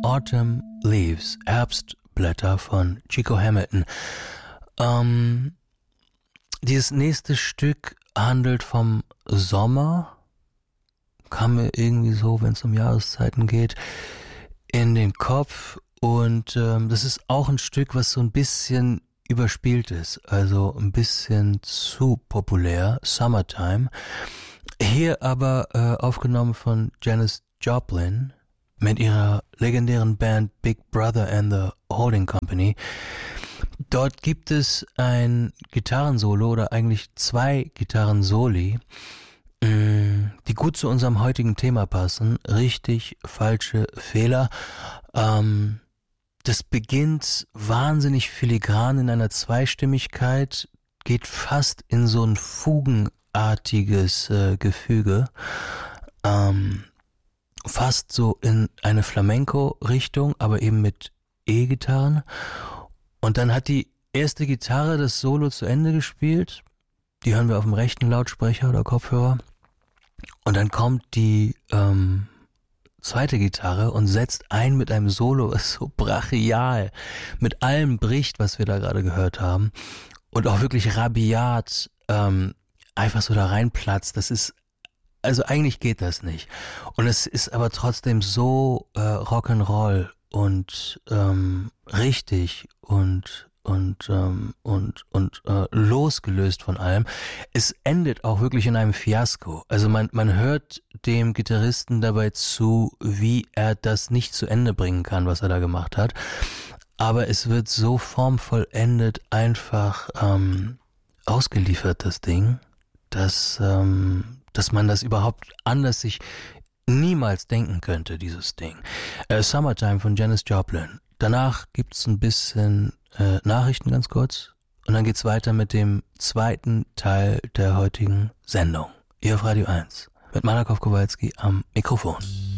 Autumn Leaves, Herbstblätter von Chico Hamilton. Dieses nächste Stück handelt vom Sommer, kam mir irgendwie so, wenn es um Jahreszeiten geht, in den Kopf. Und das ist auch ein Stück, was so ein bisschen überspielt ist, also ein bisschen zu populär, Summertime. Hier aber aufgenommen von Janis Joplin mit ihrer legendären Band Big Brother and the Holding Company. Dort gibt es ein Gitarrensolo oder eigentlich zwei Gitarrensoli, die gut zu unserem heutigen Thema passen. Richtig, falsche Fehler. Das beginnt wahnsinnig filigran in einer Zweistimmigkeit, geht fast in so ein fugenartiges Gefüge, fast so in eine Flamenco-Richtung, aber eben mit E-Gitarren. Und dann hat die erste Gitarre das Solo zu Ende gespielt. Die hören wir auf dem rechten Lautsprecher oder Kopfhörer. Und dann kommt die zweite Gitarre und setzt ein mit einem Solo, was so brachial mit allem bricht, was wir da gerade gehört haben. Und auch wirklich rabiat einfach so da reinplatzt. Das ist, also eigentlich geht das nicht. Und es ist aber trotzdem so Rock'n'Roll und richtig und losgelöst von allem. Es endet auch wirklich in einem Fiasko. Also man hört dem Gitarristen dabei zu, wie er das nicht zu Ende bringen kann, was er da gemacht hat. Aber es wird so formvollendet einfach ausgeliefert, das Ding, dass man das überhaupt anders sich niemals denken könnte, dieses Ding. Summertime von Janis Joplin. Danach gibt's ein bisschen Nachrichten ganz kurz und dann geht's weiter mit dem zweiten Teil der heutigen Sendung. Hier auf Radio 1 mit Malakow Kowalski am Mikrofon.